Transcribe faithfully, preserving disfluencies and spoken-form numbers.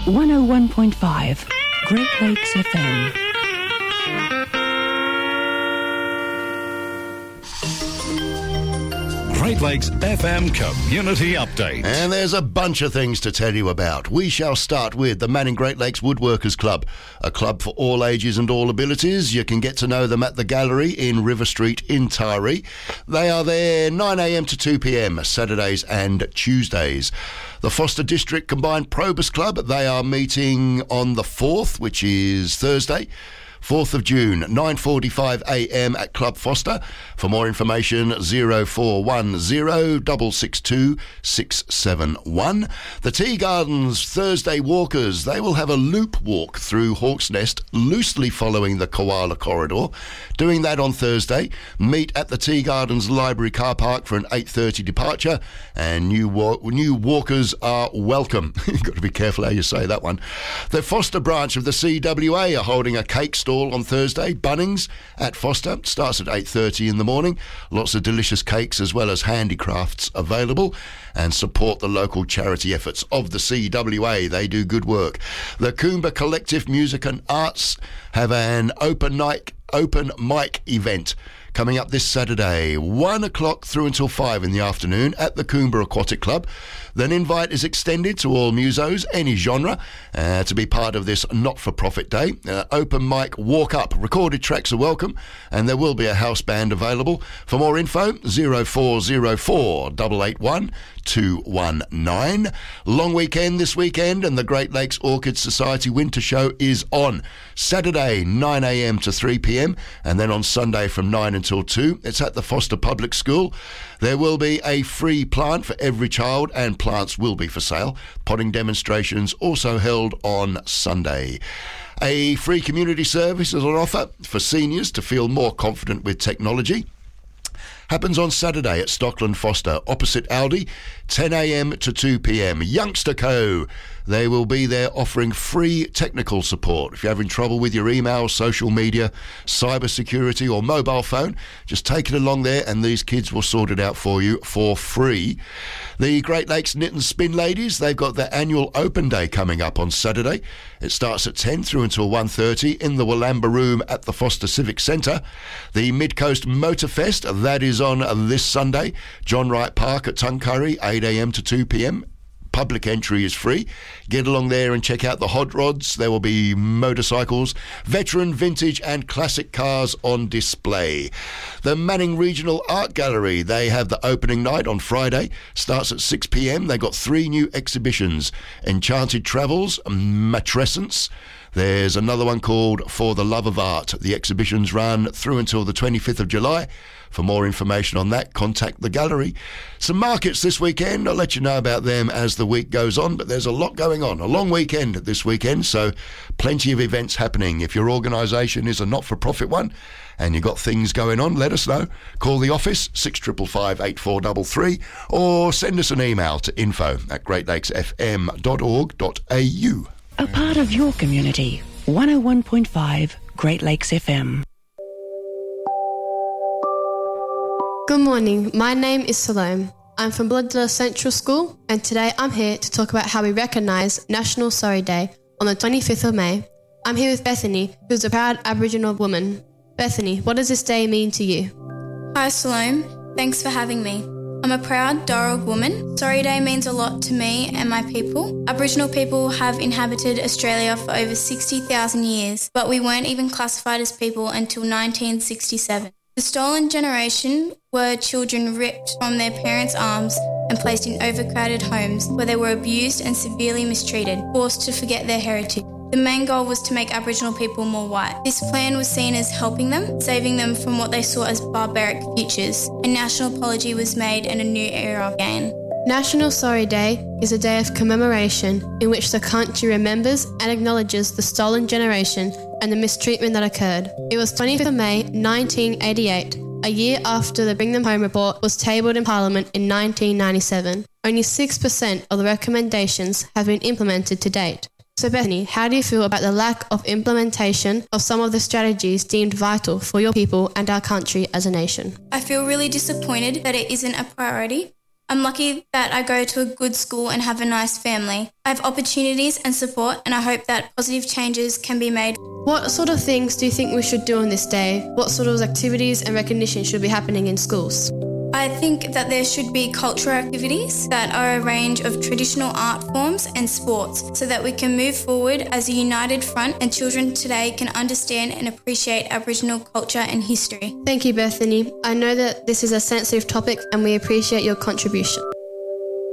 one oh one point five Great Lakes F M. Great Lakes F M Community Update. And there's a bunch of things to tell you about. We shall start with the Manning Great Lakes Woodworkers Club, a club for all ages and all abilities. You can get to know them at the gallery in River Street in Taree. They are there nine a.m. to two p.m, Saturdays and Tuesdays. The Foster District Combined Probus Club, they are meeting on the fourth, which is Thursday. fourth of June, nine forty-five a.m. at Club Foster. For more information, zero four one zero, six six two, six seven one. The Tea Gardens Thursday Walkers, they will have a loop walk through Hawk's Nest, loosely following the Koala Corridor. Doing that on Thursday. Meet at the Tea Gardens Library car park for an eight thirty departure, and new wa- new walkers are welcome. You've got to be careful how you say that one. The Foster branch of the C W A are holding a cake stall on Thursday. Bunnings at Foster starts at eight thirty in the morning. Lots of delicious cakes as well as handicrafts available, and support the local charity efforts of the C W A. They do good work. The Coomber Collective Music and Arts have an open night open mic event coming up this Saturday, one o'clock through until five in the afternoon at the Coomber Aquatic Club. Then invite is extended to all musos, any genre, uh, to be part of this not-for-profit day. Uh, open mic walk-up. Recorded tracks are welcome, and there will be a house band available. For more info, zero four zero four, eight eight one, two one nine. Long weekend this weekend, and the Great Lakes Orchid Society Winter Show is on. Saturday, nine a.m. to three p.m, and then on Sunday from nine until two. It's at the Foster Public School. There will be a free plant for every child, and plants will be for sale. Potting demonstrations also held on Sunday. A free community service is on offer for seniors to feel more confident with technology. Happens on Saturday at Stockland Foster, opposite Aldi, ten a.m. to two p.m. Youngster Co. They will be there offering free technical support. If you're having trouble with your email, social media, cyber security or mobile phone, just take it along there and these kids will sort it out for you for free. The Great Lakes Knit and Spin Ladies, they've got their annual open day coming up on Saturday. It starts at ten through until one thirty in the Wollamba Room at the Foster Civic Centre. The Mid-Coast Motor Fest, that is on this Sunday. John Wright Park at Tuncurry, eight a.m. to two p.m. Public entry is free. Get along there and check out the hot rods. There will be motorcycles, veteran, vintage and classic cars on display. The Manning Regional Art Gallery, they have the opening night on Friday. Starts at six p.m. They've got three new exhibitions. Enchanted Travels, Matrescence. There's another one called For the Love of Art. The exhibitions run through until the twenty-fifth of July. For more information on that, contact the gallery. Some markets this weekend. I'll let you know about them as the week goes on, but there's a lot going on. A long weekend this weekend, so plenty of events happening. If your organisation is a not-for-profit one and you've got things going on, let us know. Call the office, six five five, eight four three three, or send us an email to info at great lakes f m dot org dot a u. A part of your community. one oh one point five Great Lakes F M. Good morning, my name is Salome. I'm from Bladilla Central School, and today I'm here to talk about how we recognise National Sorry Day on the twenty-fifth of May. I'm here with Bethany, who's a proud Aboriginal woman. Bethany, what does this day mean to you? Hi Salome, thanks for having me. I'm a proud Darug woman. Sorry Day means a lot to me and my people. Aboriginal people have inhabited Australia for over sixty thousand years, but we weren't even classified as people until nineteen sixty-seven. The stolen generation were children ripped from their parents' arms and placed in overcrowded homes where they were abused and severely mistreated, forced to forget their heritage. The main goal was to make Aboriginal people more white. This plan was seen as helping them, saving them from what they saw as barbaric futures. A national apology was made and a new era began. National Sorry Day is a day of commemoration in which the country remembers and acknowledges the stolen generation and the mistreatment that occurred. It was twenty-fifth of May nineteen eighty-eight, a year after the Bring Them Home report was tabled in Parliament in nineteen ninety-seven. Only six percent of the recommendations have been implemented to date. So Bethany, how do you feel about the lack of implementation of some of the strategies deemed vital for your people and our country as a nation? I feel really disappointed that it isn't a priority. I'm lucky that I go to a good school and have a nice family. I have opportunities and support, and I hope that positive changes can be made. What sort of things do you think we should do on this day? What sort of activities and recognition should be happening in schools? I think that there should be cultural activities that are a range of traditional art forms and sports so that we can move forward as a united front and children today can understand and appreciate Aboriginal culture and history. Thank you, Bethany. I know that this is a sensitive topic and we appreciate your contribution.